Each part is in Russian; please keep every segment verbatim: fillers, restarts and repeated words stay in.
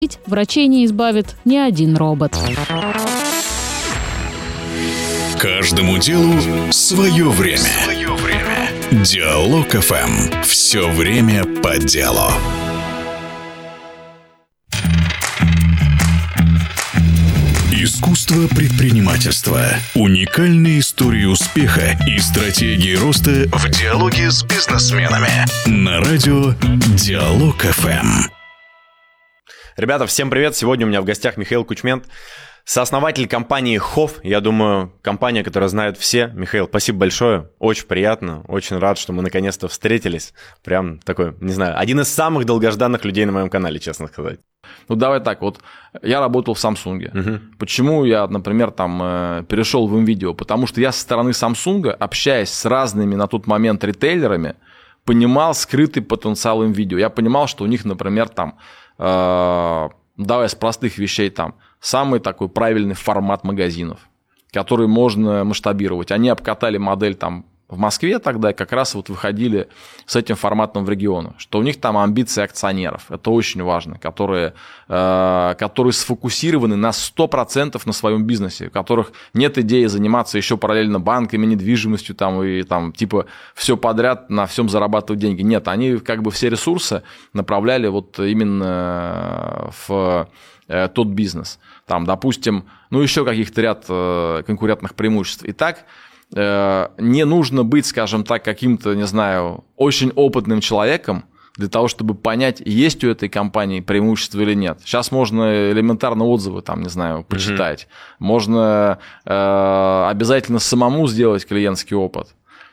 врачей не избавит ни один робот. Каждому делу свое время. Свое время. Диалог эф эм. Все время по делу. Искусство предпринимательства. Уникальные истории успеха и стратегии роста в диалоге с бизнесменами. На радио Диалог эф эм. Ребята, всем привет! Сегодня у меня в гостях Михаил Кучмент, сооснователь компании хофф. Я думаю, компания, которую знают все. Михаил, спасибо большое. Очень приятно. Очень рад, что мы наконец-то встретились. Прям такой, не знаю, один из самых долгожданных людей на моем канале, честно сказать. Ну, давай так, вот я работал в Samsung. Угу. Почему я, например, там перешел в МВидео? Потому что я со стороны Samsung, общаясь с разными на тот момент ритейлерами, понимал скрытый потенциал МВидео. Я понимал, что у них, например, там, э, давай с простых вещей, там, самый такой правильный формат магазинов, который можно масштабировать. Они обкатали модель там в Москве тогда, как раз вот выходили с этим форматом в регионы, что у них там амбиции акционеров, это очень важно, которые, э, которые сфокусированы на сто процентов на своем бизнесе, у которых нет идеи заниматься еще параллельно банками, недвижимостью там, и там типа все подряд на всем зарабатывать деньги. Нет, они как бы все ресурсы направляли вот именно в э, тот бизнес. Там, допустим, ну еще каких-то ряд э, конкурентных преимуществ. Итак, не нужно быть, скажем так, каким-то, не знаю, очень опытным человеком для того, чтобы понять, есть у этой компании преимущество или нет. Сейчас можно элементарно отзывы, там, не знаю, почитать. Mm-hmm. Можно э, обязательно самому сделать клиентский опыт.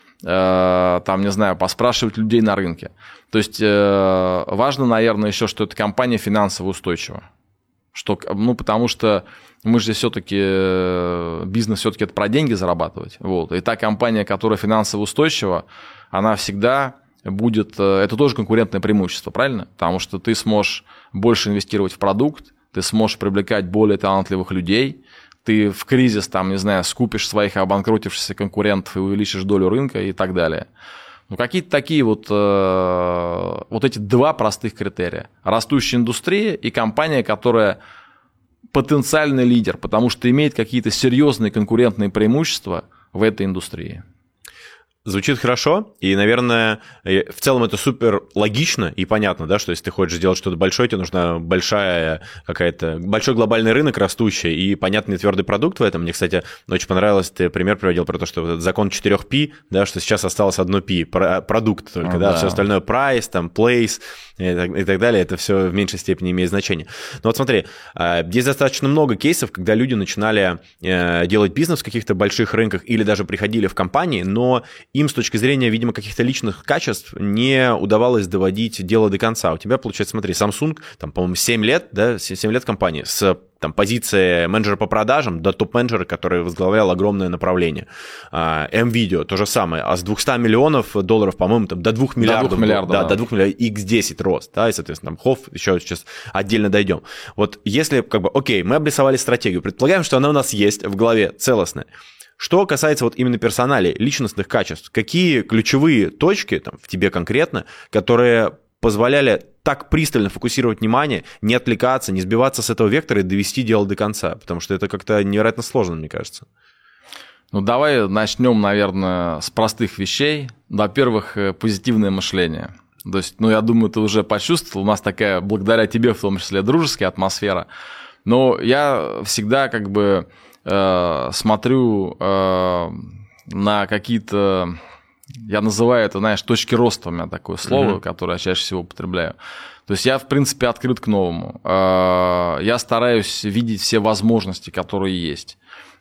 Э, там, не знаю, поспрашивать людей на рынке. То есть э, важно, наверное, еще, что эта компания финансово устойчива. Что, ну, потому что мы же все-таки, бизнес все-таки это про деньги зарабатывать. Вот. И та компания, которая финансово устойчива, она всегда будет, это тоже конкурентное преимущество, правильно? Потому что ты сможешь больше инвестировать в продукт, ты сможешь привлекать более талантливых людей, ты в кризис, там, не знаю, скупишь своих обанкротившихся конкурентов и увеличишь долю рынка и так далее. Ну, какие-то такие вот, э, вот эти два простых критерия. Растущая индустрия и компания, которая потенциальный лидер, потому что имеет какие-то серьезные конкурентные преимущества в этой индустрии. Звучит хорошо, и, наверное, в целом это супер логично и понятно, да, что если ты хочешь сделать что-то большое, тебе нужна большая какая-то, большой глобальный рынок растущий и понятный твердый продукт в этом. Мне, кстати, очень понравилось, ты пример приводил про то, что вот закон четырех пи, да, что сейчас осталось одно пи, продукт только, а, да, да, все остальное price, там, place и так, и так далее, это все в меньшей степени имеет значение. Но вот смотри, есть достаточно много кейсов, когда люди начинали делать бизнес в каких-то больших рынках или даже приходили в компании, но им с точки зрения, видимо, каких-то личных качеств не удавалось доводить дело до конца. У тебя, получается, смотри, Samsung, там, по-моему, семь лет, да, семь лет компании, с там, позиции менеджера по продажам до топ-менеджера, который возглавлял огромное направление. МВидео то же самое, а с двухсот миллионов долларов, по-моему, там, до двух миллиардов. До двух миллиардов, да, да. До двух миллиардов, икс десять рост, да, и, соответственно, там, хофф, еще сейчас отдельно дойдем. Вот если, как бы, окей, мы обрисовали стратегию, предполагаем, что она у нас есть в голове целостная. Что касается вот именно персоналей, личностных качеств, какие ключевые точки там, в тебе конкретно, которые позволяли так пристально фокусировать внимание, не отвлекаться, не сбиваться с этого вектора и довести дело до конца? Потому что это как-то невероятно сложно, мне кажется. Ну, давай начнем, наверное, с простых вещей. Во-первых, позитивное мышление. То есть, ну, я думаю, ты уже почувствовал, у нас такая, благодаря тебе в том числе, дружеская атмосфера. Но я всегда как бы... смотрю э, на какие-то, я называю это, знаешь, точки роста, у меня такое слово, mm-hmm. которое я чаще всего употребляю. То есть я, в принципе, открыт к новому. Э, я стараюсь видеть все возможности, которые есть.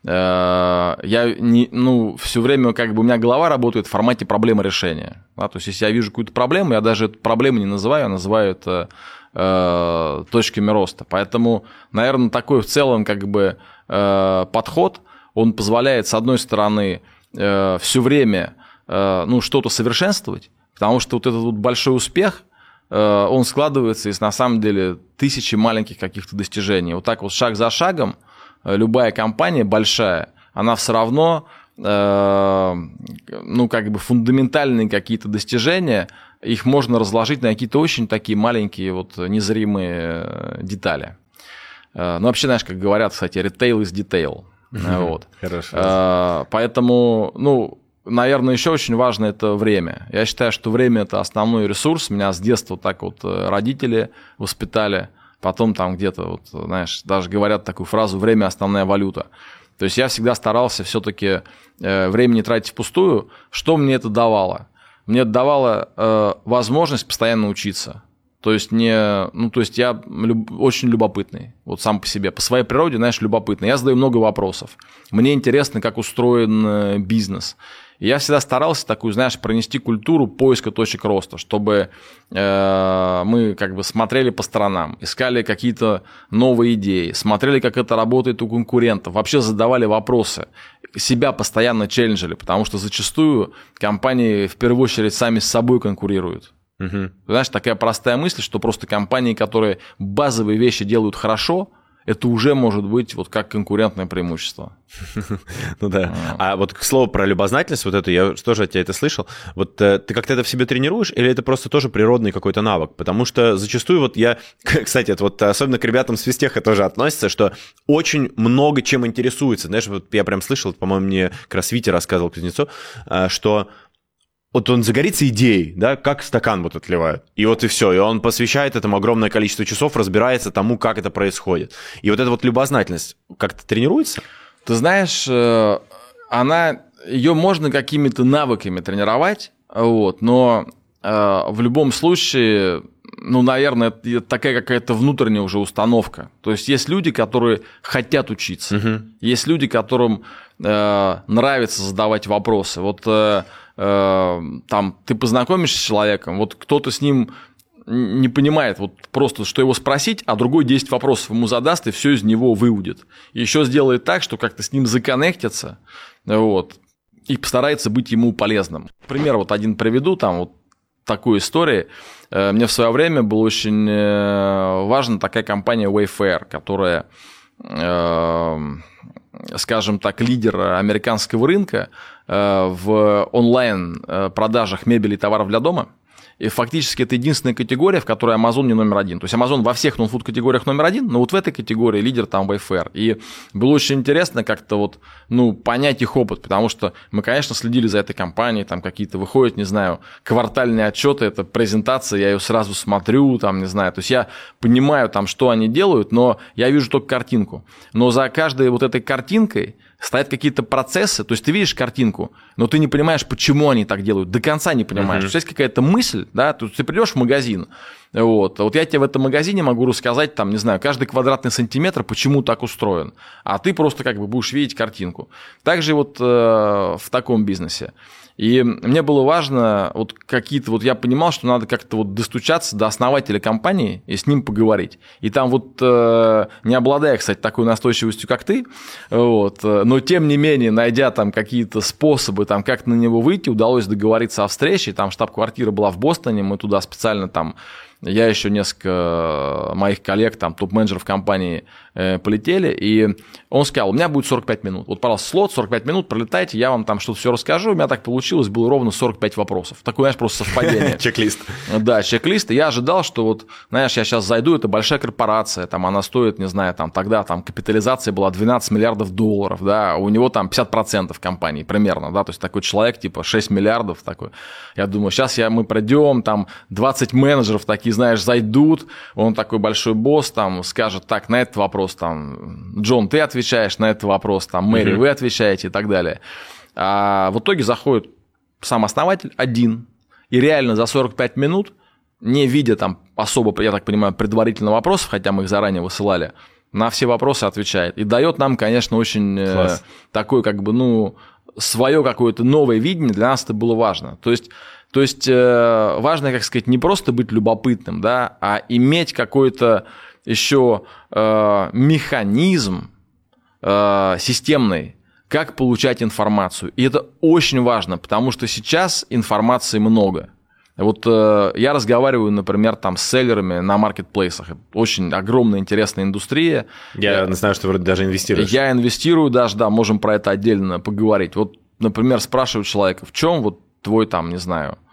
Э, я не, ну, все время, как бы, у меня голова работает в формате проблемы решения. Да? То есть если я вижу какую-то проблему, я даже эту проблему не называю, я называю это э, точками роста. Поэтому, наверное, такой в целом, как бы, подход, он позволяет, с одной стороны, все время ну, что-то совершенствовать, потому что вот этот вот большой успех, он складывается из, на самом деле, тысячи маленьких каких-то достижений. Вот так вот шаг за шагом любая компания большая, она все равно, ну, как бы фундаментальные какие-то достижения их можно разложить на какие-то очень такие маленькие вот незримые детали. Ну, вообще, знаешь, как говорят, кстати, retail is detail. Вот. Хорошо. Поэтому, ну, наверное, еще очень важно это время. Я считаю, что время – это основной ресурс. Меня с детства так вот родители воспитали. Потом там где-то, вот, знаешь, даже говорят такую фразу «время – основная валюта». То есть я всегда старался все-таки время не тратить впустую. Что мне это давало? Мне это давало э, возможность постоянно учиться. То есть, не, ну, то есть я люб, очень любопытный, вот сам по себе. По своей природе, знаешь, любопытный. Я задаю много вопросов. Мне интересно, как устроен бизнес. И я всегда старался такую, знаешь, пронести культуру поиска точек роста, чтобы э, мы как бы смотрели по сторонам, искали какие-то новые идеи, смотрели, как это работает у конкурентов, вообще задавали вопросы, себя постоянно челленджили, потому что зачастую компании в первую очередь сами с собой конкурируют. Угу. Знаешь, такая простая мысль, что просто компании, которые базовые вещи делают хорошо, это уже может быть вот как конкурентное преимущество. Ну да. А вот к слову про любознательность, вот это я тоже от тебя это слышал. Вот ты как-то это в себе тренируешь, или это просто тоже природный какой-то навык? Потому что зачастую вот я, кстати, это вот особенно к ребятам с физтеха тоже относится, что очень много чем интересуется. Знаешь, вот я прям слышал, по-моему, мне как раз Витя рассказывал, Кузнецов, что вот он загорится идеей, да, как стакан вот отливают. И вот и все. И он посвящает этому огромное количество часов, разбирается тому, как это происходит. И вот эта вот любознательность как-то тренируется? Ты знаешь, она, ее можно какими-то навыками тренировать, вот, но в любом случае, ну, наверное, это такая какая-то внутренняя уже установка. То есть есть люди, которые хотят учиться, угу. Есть люди, которым нравится задавать вопросы. Вот там ты познакомишься с человеком, вот кто-то с ним не понимает, вот просто что его спросить, а другой десять вопросов ему задаст и все из него выудит. И еще сделает так, что как-то с ним законнектится, вот, и постарается быть ему полезным. Пример вот один приведу, там вот такую историю. Мне в свое время была очень важна такая компания Wayfair, которая, скажем так, лидер американского рынка в онлайн-продажах мебели и товаров для дома. И фактически это единственная категория, в которой Amazon не номер один. То есть Amazon во всех нон-фуд категориях номер один, но вот в этой категории лидер там Wayfair. И было очень интересно как-то вот, ну, понять их опыт, потому что мы, конечно, следили за этой компанией, там какие-то выходят, не знаю, квартальные отчеты, это презентация, я ее сразу смотрю, там, не знаю, то есть я понимаю там, что они делают, но я вижу только картинку. Но за каждой вот этой картинкой стоят какие-то процессы, то есть ты видишь картинку, но ты не понимаешь, почему они так делают, до конца не понимаешь. Uh-huh. То есть есть какая-то мысль, да, ты придешь в магазин, вот, вот я тебе в этом магазине могу рассказать, там, не знаю, каждый квадратный сантиметр, почему так устроен, а ты просто как бы будешь видеть картинку. Также вот э, в таком бизнесе. И мне было важно, вот какие-то, вот я понимал, что надо как-то вот достучаться до основателя компании и с ним поговорить. И там вот, э, не обладая, кстати, такой настойчивостью, как ты, вот, но тем не менее, найдя там какие-то способы, там, как на него выйти, удалось договориться о встрече, там штаб-квартира была в Бостоне, мы туда специально там, я еще несколько моих коллег, там, топ-менеджеров компании э, полетели, и он сказал, у меня будет сорок пять минут. Вот, пожалуйста, слот, сорок пять минут, пролетайте, я вам там что-то все расскажу. У меня так получилось, было ровно сорок пять вопросов. Такое, знаешь, просто совпадение. Чек-лист. Да, чек-лист. И я ожидал, что вот, знаешь, я сейчас зайду, это большая корпорация, там она стоит, не знаю, там тогда там капитализация была двенадцать миллиардов долларов, да, у него там пятьдесят процентов компании примерно, да, то есть такой человек, типа шесть миллиардов такой. Я думаю, сейчас я, мы пройдем, там двадцать менеджеров такие, знаешь, зайдут, он такой большой босс, там, скажет, так, на этот вопрос, там, Джон, ты отвечаешь на этот вопрос, там, Мэри, uh-huh. вы отвечаете и так далее. А в итоге заходит сам основатель один, и реально за сорок пять минут, не видя там особо, я так понимаю, предварительно вопросов, хотя мы их заранее высылали, на все вопросы отвечает. И дает нам, конечно, очень э, такое, как бы, ну, свое какое-то новое видение, для нас это было важно. То есть, то есть э, важно, как сказать, не просто быть любопытным, да, а иметь какой-то еще э, механизм э, системный, как получать информацию. И это очень важно, потому что сейчас информации много. Вот э, я разговариваю, например, там с селлерами на маркетплейсах. Это очень огромная, интересная индустрия. Я, я знаю, что вроде даже инвестируешь. Я инвестирую даже, да, можем про это отдельно поговорить. Вот, например, спрашивают человека, в чем вот твой там, не знаю,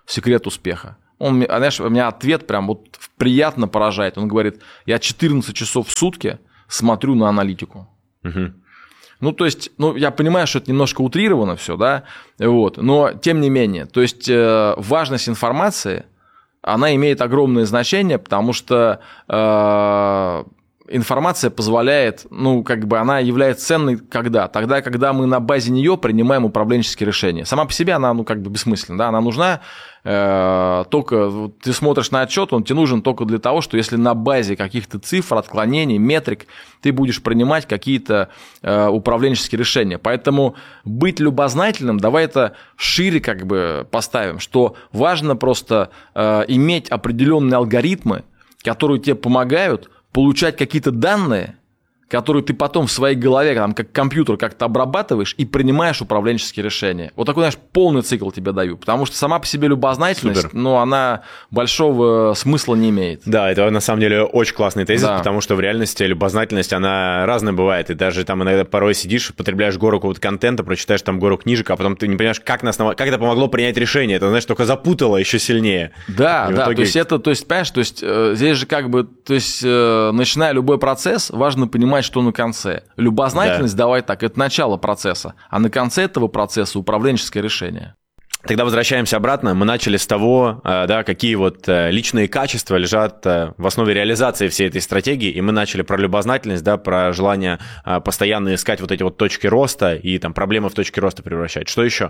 секрет успеха? Он, знаешь, у меня ответ прям вот приятно поражает. Он говорит, я четырнадцать часов в сутки смотрю на аналитику. Угу. Ну, то есть, ну, я понимаю, что это немножко утрировано все, да, вот, но тем не менее, то есть, э, важность информации, она имеет огромное значение, потому что э, информация позволяет, ну, как бы она является ценной когда? Тогда, когда мы на базе нее принимаем управленческие решения. Сама по себе она, ну, как бы бессмысленна, да, она нужна э, только, ты смотришь на отчет, он тебе нужен только для того, что если на базе каких-то цифр, отклонений, метрик, ты будешь принимать какие-то э, управленческие решения. Поэтому быть любознательным, давай это шире как бы поставим, что важно просто э, иметь определенные алгоритмы, которые тебе помогают получать какие-то данные, которые ты потом в своей голове, там, как компьютер, как-то обрабатываешь и принимаешь управленческие решения. Вот такой, знаешь, полный цикл тебе даю, потому что сама по себе любознательность, Супер. ну, она большого смысла не имеет. Да, это на самом деле очень классный тезис, да. потому что в реальности любознательность, она разная бывает, и даже там иногда порой сидишь, потребляешь гору какого-то контента, прочитаешь там гору книжек, а потом ты не понимаешь, как, на основ... как это помогло принять решение, это, знаешь, только запутало еще сильнее. Да, и да, итоге... то есть это, то есть, понимаешь, то есть э, здесь же как бы, то есть, э, начиная любой процесс, важно понимать, что на конце. Любознательность, да. давай так, это начало процесса, а на конце этого процесса управленческое решение. Тогда возвращаемся обратно. Мы начали с того, да, какие вот личные качества лежат в основе реализации всей этой стратегии, и мы начали про любознательность, да, про желание постоянно искать вот эти вот точки роста и там проблемы в точки роста превращать. Что еще?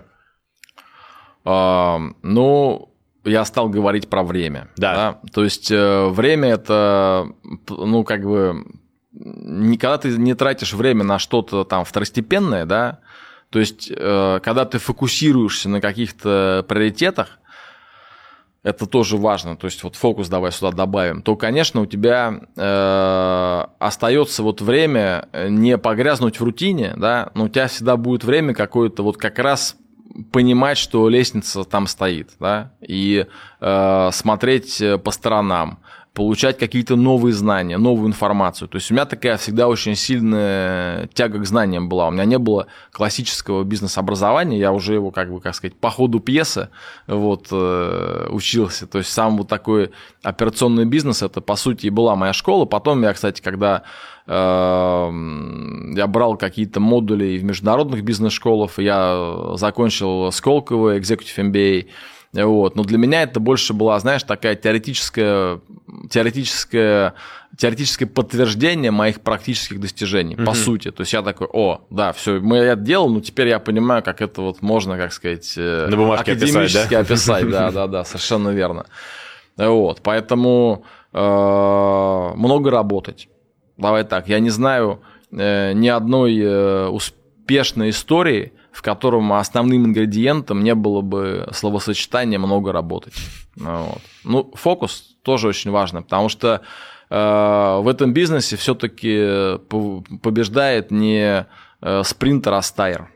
А, ну... Я стал говорить про время. Да. да? То есть, э, время – это, ну, как бы, никогда ты не тратишь время на что-то там второстепенное, да, то есть, э, когда ты фокусируешься на каких-то приоритетах, это тоже важно, то есть, вот фокус давай сюда добавим, то, конечно, у тебя э, остается вот время не погрязнуть в рутине, да, но у тебя всегда будет время какое-то вот как раз понимать, что лестница там стоит, да, и э, смотреть по сторонам, получать какие-то новые знания, новую информацию. То есть у меня такая всегда очень сильная тяга к знаниям была. У меня не было классического бизнес-образования, я уже его, как бы, как сказать, по ходу пьесы вот, э, учился. То есть сам вот такой операционный бизнес, это, по сути, и была моя школа. Потом я, кстати, когда э, я брал какие-то модули в международных бизнес-школах, я закончил Сколково, Executive эм би эй. Вот. Но для меня это больше была, знаешь, такая теоретическая, теоретическая, теоретическое подтверждение моих практических достижений, mm-hmm. по сути. То есть я такой, о, да, все, мы это делал, но теперь я понимаю, как это вот можно, как сказать, на бумажке академически описать, описать. Да, да, да, совершенно верно. Вот. Поэтому э, много работать. Давай так, я не знаю э, ни одной э, успешной истории, в котором основным ингредиентом не было бы словосочетания «много работать». Вот. Ну, фокус тоже очень важно, потому что э, в этом бизнесе все-таки побеждает не э, спринтер, а стайер.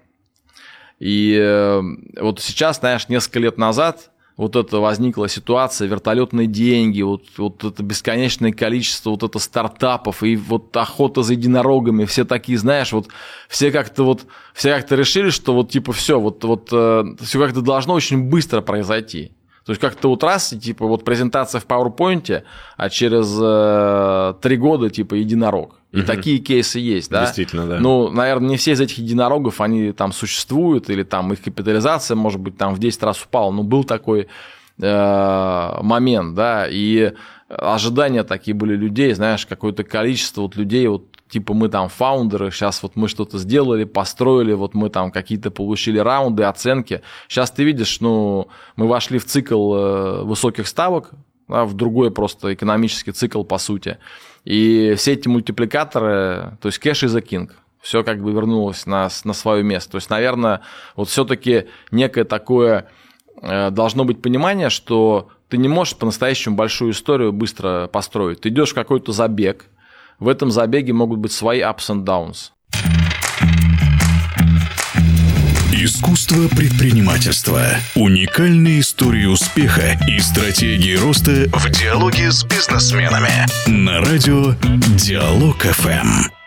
И э, вот сейчас, знаешь, несколько лет назад вот это возникла ситуация, вертолетные деньги, вот, вот это бесконечное количество вот это стартапов и вот охота за единорогами, все такие, знаешь, вот все как-то вот, все как-то решили, что вот типа все, вот, вот э, все как-то должно очень быстро произойти. То есть как-то вот раз, типа вот презентация в PowerPoint, а через э, три года типа единорог. И угу. такие кейсы есть, да? Действительно, да. Ну, наверное, не все из этих единорогов, они там существуют, или там их капитализация, может быть, там в десять раз упала, но был такой э, момент, да, и ожидания такие были людей, знаешь, какое-то количество вот людей, вот типа мы там фаундеры, сейчас вот мы что-то сделали, построили, вот мы там какие-то получили раунды, оценки. Сейчас ты видишь, ну, мы вошли в цикл э, высоких ставок, да, в другой просто экономический цикл, по сути. И все эти мультипликаторы, то есть cash is the king, все как бы вернулось на, на свое место. То есть, наверное, вот все-таки некое такое э, должно быть понимание, что ты не можешь по-настоящему большую историю быстро построить. Ты идешь в какой-то забег, в этом забеге могут быть свои ups and downs. Искусство предпринимательства. Уникальные истории успеха и стратегии роста в диалоге с бизнесменами. На радио Диалог эф эм.